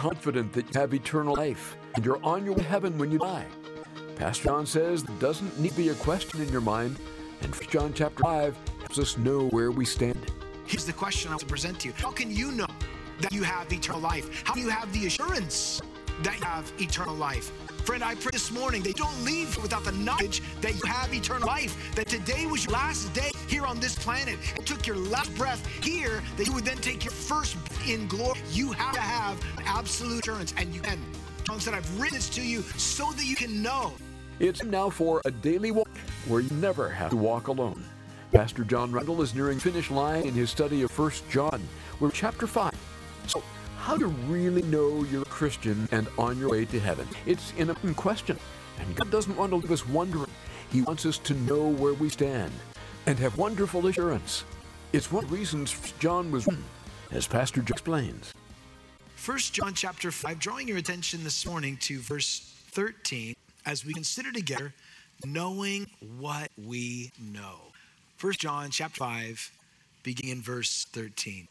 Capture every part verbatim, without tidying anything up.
confident that you have eternal life and you're on your way to heaven when you die? Pastor John says there doesn't need to be a question in your mind, and First John chapter five helps us know where we stand. Here's the question I want to present to you. How can you know that you have eternal life? How do you have the assurance that you have eternal life? Friend, I pray this morning that you don't leave without the knowledge that you have eternal life, that today was your last day here on this planet. You took your last breath here, that you would then take your first breath in glory. You have to have absolute assurance, and you can. John said, I've written this to you so that you can know. It's now for a daily walk where you never have to walk alone. Pastor John Randall is nearing finish line in his study of First John. We're chapter five. So, how do you really know you're a Christian and on your way to heaven? It's an important question, and God doesn't want to leave us wondering. He wants us to know where we stand and have wonderful assurance. It's one of the reasons First John was written, as Pastor John explains. First John chapter five, drawing your attention this morning to verse thirteen, as we consider together knowing what we know. First John chapter five, beginning in verse thirteen.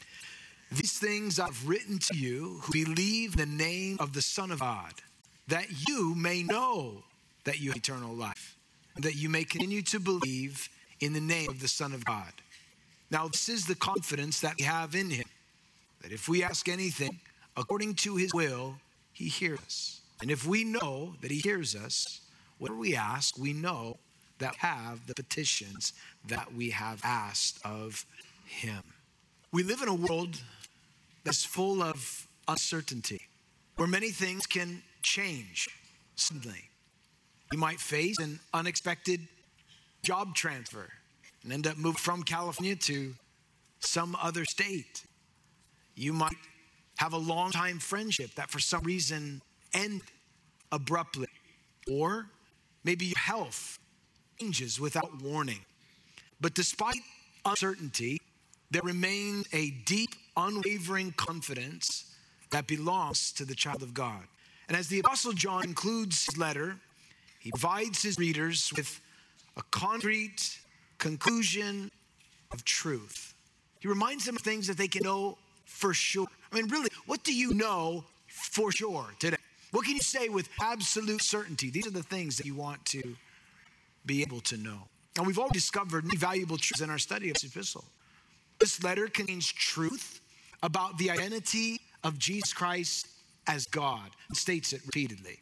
These things I've written to you who believe in the name of the Son of God, that you may know that you have eternal life, and that you may continue to believe in the name of the Son of God. Now, this is the confidence that we have in him, that if we ask anything according to his will, he hears us. And if we know that he hears us, whatever we ask, we know that we have the petitions that we have asked of him. We live in a world that's full of uncertainty, where many things can change suddenly. You might face an unexpected job transfer and end up moving from California to some other state. You might have a long-time friendship that for some reason ended abruptly, or maybe your health changes without warning. But despite uncertainty, there remains a deep, unwavering confidence that belongs to the child of God. And as the Apostle John concludes his letter, he provides his readers with a concrete conclusion of truth. He reminds them of things that they can know for sure. I mean, really, what do you know for sure today? What can you say with absolute certainty? These are the things that you want to be able to know. And we've already discovered many valuable truths in our study of this epistle. This letter contains truth about the identity of Jesus Christ as God. It states it repeatedly.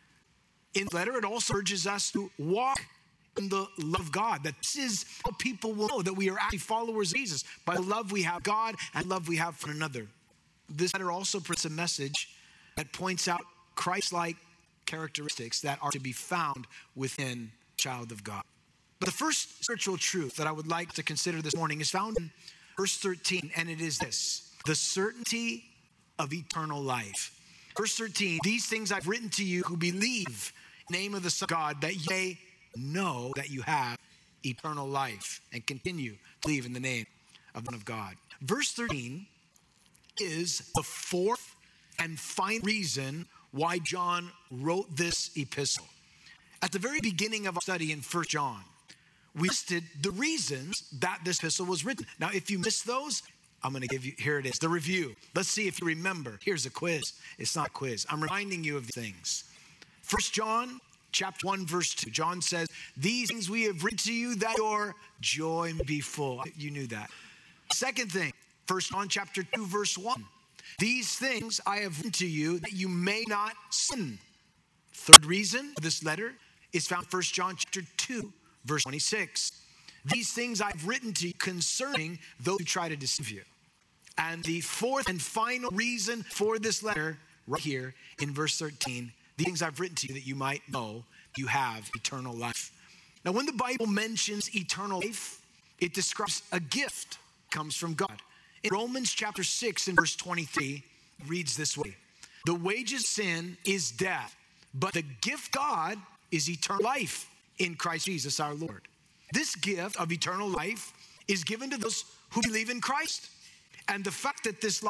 In the letter, it also urges us to walk in the love of God. That this is how people will know that we are actually followers of Jesus, by the love we have God and love we have for one another. This letter also presents a message that points out Christ-like characteristics that are to be found within a child of God. But the first spiritual truth that I would like to consider this morning is found in verse thirteen, and it is this: the certainty of eternal life. Verse thirteen, these things I've written to you who believe in the name of the Son of God, that you may know that you have eternal life and continue to believe in the name of the Son of God. Verse thirteen is the fourth and final reason why John wrote this epistle. At the very beginning of our study in First John, we listed the reasons that this epistle was written. Now, if you missed those, I'm going to give you, here it is, the review. Let's see if you remember. Here's a quiz. It's not a quiz. I'm reminding you of the things. First John chapter one, verse two. John says, these things we have written to you that your joy may be full. You knew that. Second thing, First John chapter two, verse one. These things I have written to you that you may not sin. Third reason for this letter is found in First John chapter two, verse twenty-six. These things I've written to you concerning those who try to deceive you. And the fourth and final reason for this letter, right here in verse thirteen, these things I've written to you that you might know you have eternal life. Now, when the Bible mentions eternal life, it describes a gift that comes from God. In Romans chapter six and verse twenty-three, it reads this way: the wages of sin is death, but the gift of God is eternal life in Christ Jesus our Lord. This gift of eternal life is given to those who believe in Christ. And the fact that this life